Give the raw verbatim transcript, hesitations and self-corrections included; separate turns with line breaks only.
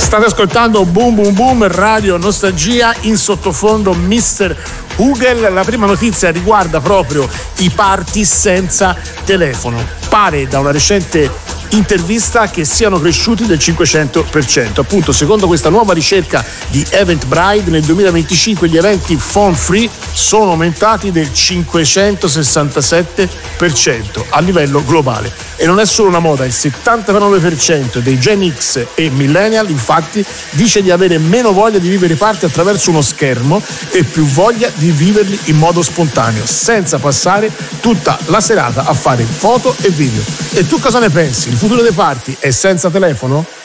State ascoltando Boom Boom Boom Radio Nostalgia, in sottofondo mister Hugel. La prima notizia riguarda proprio i party senza telefono. Pare da una recente intervista che siano cresciuti del cinquecento per cento. Appunto, secondo questa nuova ricerca di Eventbrite, nel duemilaventicinque gli eventi phone free sono aumentati del cinquecentosessantasette per cento a livello globale. E non è solo una moda, il settantanove per cento dei Gen X e Millennial infatti dice di avere meno voglia di vivere i party attraverso uno schermo e più voglia di viverli in modo spontaneo, senza passare tutta la serata a fare foto e video. E tu cosa ne pensi? Il futuro dei party è senza telefono?